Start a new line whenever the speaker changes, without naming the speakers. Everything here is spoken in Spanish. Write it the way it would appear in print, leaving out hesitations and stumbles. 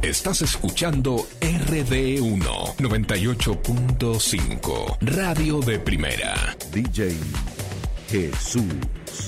Estás escuchando RD1 98.5, Radio de Primera.
DJ Jesús.